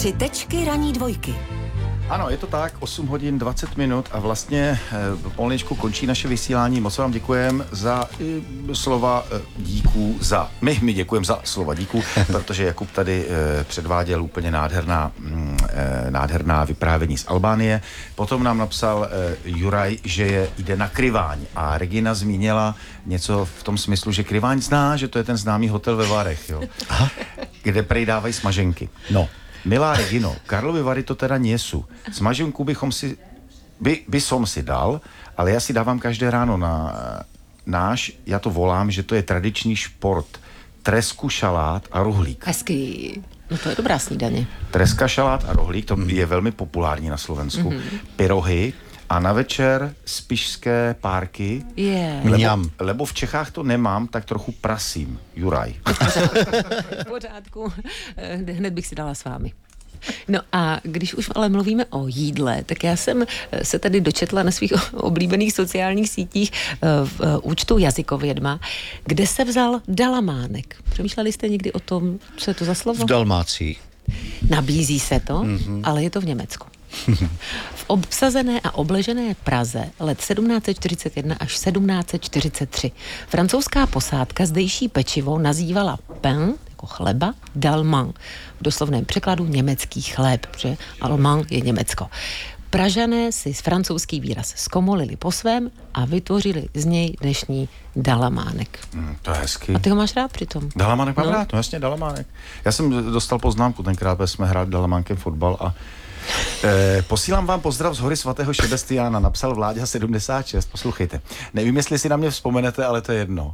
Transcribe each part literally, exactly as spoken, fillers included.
Tři tečky ranní dvojky. Ano, je to tak, osm hodin dvacet minut a vlastně e, polničku končí naše vysílání. Moc vám děkujeme za e, slova e, díků za, my, my děkujeme za slova díků, protože Jakub tady e, předváděl úplně nádherná, e, nádherná vyprávění z Albánie. Potom nám napsal e, Juraj, že je, jde na Kryváň a Regina zmínila něco v tom smyslu, že Kryváň zná, že to je ten známý hotel ve Varech, jo, kde prej dávají smaženky. No. Milá Regino, Karlovy Vary to teda nie sú. Smaženku bychom si, by, by som si dal, ale ja si dávam každé ráno na náš, ja to volám, že to je tradičný šport. Tresku, šalát a rohlík. Hezky. No to je dobrá snídaně. Treska, šalát a rohlík, to je velmi populární na Slovensku. Mm-hmm. Pyrohy a na večer spišské párky. Yeah. Lebo, lebo v Čechách to nemám, tak trochu prasím. Juraj. V pořádku. Hned bych si dala s vámi. No a když už ale mluvíme o jídle, tak já jsem se tady dočetla na svých oblíbených sociálních sítích v účtu Jazykovědma, kde se vzal dalamánek. Přemýšleli jste někdy o tom, co je to za slovo? V Dalmácii. Nabízí se to, mm-hmm. ale je to v Německu. V obsazené a obležené Praze let sedmnáct set čtyřicet jedna až sedmnáct set čtyřicet tři francouzská posádka zdejší pečivo nazývala pain, jako chleba, dalman, v doslovném překladu německý chléb, protože Allemand je Německo. Pražané si francouzský výraz zkomolili po svém a vytvořili z něj dnešní dalamánek. Mm, to je hezky. A ty ho máš rád přitom? Dalamánek mám no. rád, no jasně, dalamánek. Já jsem dostal poznámku tenkrát, protože jsme hráli dalamánkem fotbal a E, posílám vám pozdrav z hory svatého Šebestiána, napsal Vláďa sedmdesát šest, poslouchejte. Nevím, jestli si na mě vzpomenete, ale to je jedno.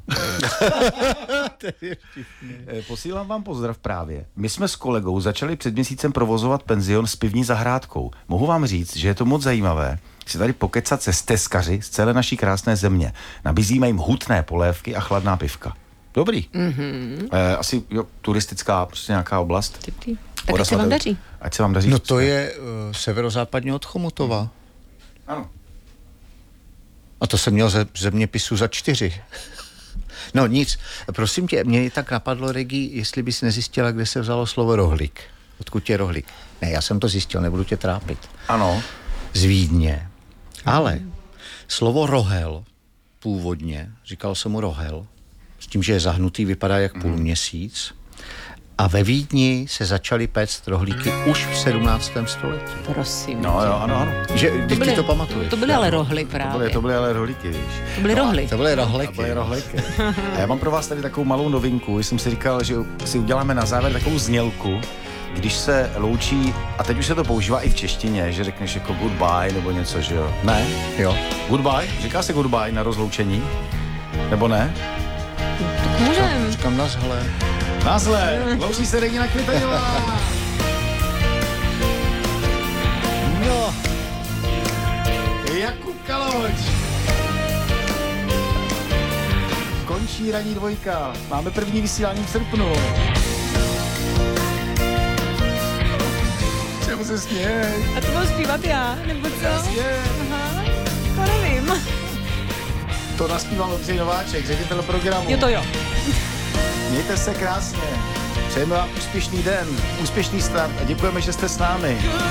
e, posílám vám pozdrav právě. My jsme s kolegou začali před měsícem provozovat penzion s pivní zahrádkou. Mohu vám říct, že je to moc zajímavé si tady pokecat se steskaři z celé naší krásné země. Nabízíme jim hutné polévky a chladná pivka. Dobrý. Mm-hmm. E, asi jo, turistická prostě nějaká oblast. Ty, tak ať se vám daří. Ať se vám daří. No to je uh, severozápadně od Chomutova. Ano. A to jsem měl ze zeměpisu za čtyři. No nic, prosím tě, mě tak napadlo, Regi, jestli bys nezjistila, kde se vzalo slovo rohlík. Odkud je rohlík? Ne, já jsem to zjistil, nebudu tě trápit. Ano. Z Vídně. Ale slovo rohel původně, říkal jsem mu rohel, s tím, že je zahnutý, vypadá jak půlměsíc. A ve Vídni se začaly péct rohlíky už v sedmnáctém století. Prosím. No jo, ano, ano. Že, ty byly, to pamatuješ. To byly ale rohly právě. To byly, to byly ale rohlíky, víš. To byly no, rohly. To byly rohlíky. To byly rohlíky. A já mám pro vás tady takovou malou novinku. Jsem si říkal, že si uděláme na závěr takovou znělku, když se loučí, a teď už se to používá i v češtině, že řekneš jako goodbye nebo něco, že jo? Ne? Jo. Goodbye? Říká se goodbye na rozloučení? Nebo ne? Tak můžem. Říkám nazhle. Nazle, loučí se Regina Květeňová. No. Jakub Kaloč. Končí ranní dvojka. Máme první vysílání v srpnu. Čemu se směj? A to budu zpívat já, nebo co? Jasně. Aha, to nevím. To naspíval Ondřej Nováček, ředitel programu. Jo to jo. Mějte se krásně. Přejeme vám úspěšný den, úspěšný start a děkujeme, že jste s námi.